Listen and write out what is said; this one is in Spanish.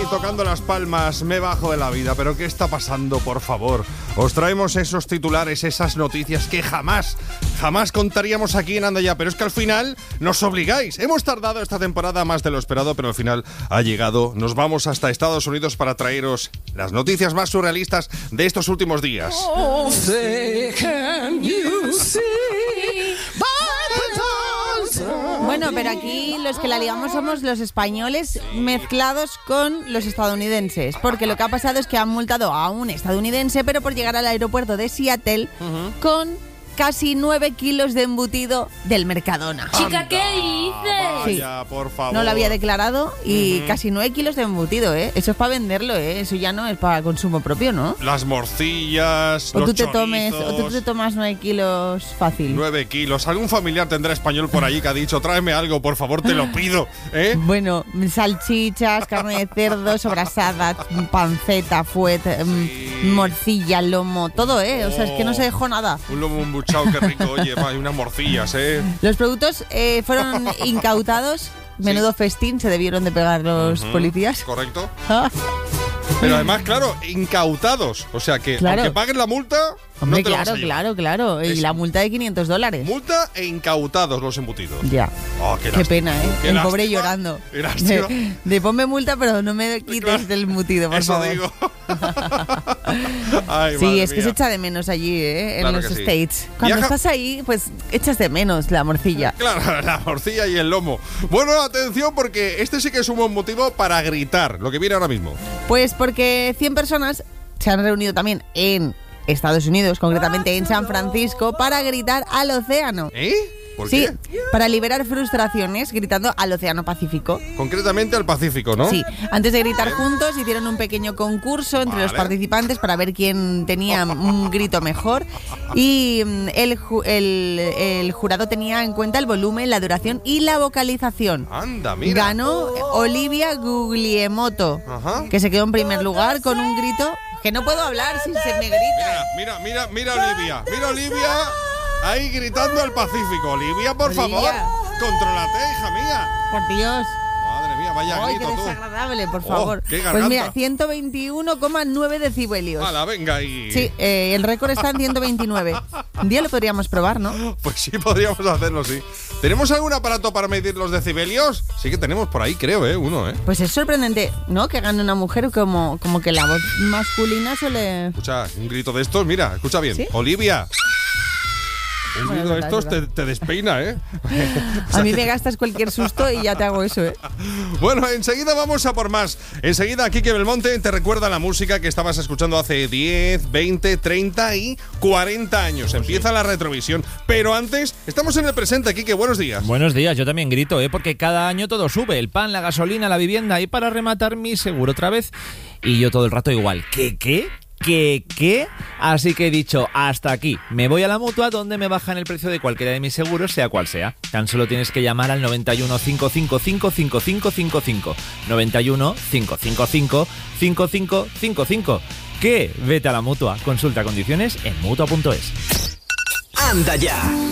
tocando las palmas, me bajo de la vida. ¿Pero qué está pasando, por favor? Os traemos esos titulares, esas noticias que jamás contaríamos aquí en Anda Ya. Pero es que al final nos obligáis. Hemos tardado esta temporada más de lo esperado, pero al final ha llegado. Nos vamos hasta Estados Unidos para traeros las noticias más surrealistas de estos últimos días. Oh, say, can you see Bueno, pero aquí los que la liamos somos los españoles mezclados con los estadounidenses, porque lo que ha pasado es que han multado a un estadounidense, pero por llegar al aeropuerto de Seattle con casi 9 kilos de embutido del Mercadona. Chica, ¿qué dices? Sí. Vaya, por favor. No lo había declarado y casi 9 kilos de embutido, ¿eh? Eso es para venderlo, ¿eh? Eso ya no es para consumo propio, ¿no? Las morcillas, O los tú te chorizos. tomas 9 kilos fácil. 9 kilos. ¿Algún familiar tendrá español por allí que ha dicho, tráeme algo, por favor, te lo pido, ¿eh? Bueno, salchichas, carne de cerdo, sobrasada, panceta, fuet, morcilla, lomo, todo, ¿eh? O sea, es que no se dejó nada. Un lomo embuchado, qué rico. Oye, hay unas morcillas, ¿eh? Los productos fueron incautados. Menudo festín se debieron de pegar los policías. Correcto. Pero además, claro, incautados. O sea que, Claro. aunque paguen la multa, Hombre, no te lo vas a llevar. claro. Y Es- la multa de $500. Multa e incautados los embutidos. Ya. Oh, Qué lástima. pena, ¿eh? Qué El lástima. pobre llorando. Qué lástima. De ponme multa, pero no me quites Claro. del embutido, por Eso favor. digo. Ay, Sí, madre es que se mía. echa de menos allí, ¿eh? En Claro los que sí. States. Cuando Viaja- estás ahí, pues echas de menos la morcilla. Claro, la morcilla y el lomo. Bueno, atención, porque este sí que es un buen motivo para gritar, lo que viene ahora mismo. Pues porque 100 personas se han reunido también en Estados Unidos, concretamente en San Francisco, para gritar al océano. ¿Eh? ¿Por Sí, qué? para liberar frustraciones gritando al océano Pacífico. Concretamente al Pacífico, ¿no? Sí, antes de gritar juntos hicieron un pequeño concurso entre los Vale. participantes para ver quién tenía un grito mejor y el jurado tenía en cuenta el volumen, la duración y la vocalización. Anda, mira. Ganó Olivia Guglielmoto, Ajá. que se quedó en primer lugar con un grito que no puedo hablar si se me grita. Mira, Olivia. Mira, Olivia. Ahí gritando al Pacífico. Olivia, por Olivia. favor. Contrólate, hija mía. Por Dios. Madre mía, vaya Ay, qué grito tú. desagradable, por Oh, favor. qué Pues mira, garganta. 121,9 decibelios. Hala, venga ahí. Sí, el récord está en 129. Un día lo podríamos probar, ¿no? Pues sí, podríamos hacerlo, sí. ¿Tenemos algún aparato para medir los decibelios? Sí que tenemos por ahí, creo, uno, Pues es sorprendente, ¿no? Que gane una mujer como que la voz masculina suele... Escucha, un grito de estos, mira, escucha bien. ¿Sí? Olivia. Un Bueno, grito de es estos verdad. te despeina, ¿eh? A mí me gastas cualquier susto y ya te hago eso, ¿eh? Bueno, enseguida vamos a por más. Enseguida Quique Belmonte te recuerda la música que estabas escuchando hace 10, 20, 30 y 40 años. Empieza la retrovisión. Pero antes, estamos en el presente, Quique, buenos días. Buenos días, yo también grito, porque cada año todo sube, el pan, la gasolina, la vivienda y para rematar mi seguro otra vez. Y yo todo el rato igual, ¿qué? Así que he dicho, hasta aquí. Me voy a la Mutua donde me bajan el precio de cualquiera de mis seguros, sea cual sea. Tan solo tienes que llamar al 91 555 5555. 91 555 5555. ¿Qué? Vete a la Mutua. Consulta condiciones en Mutua.es. Anda Ya.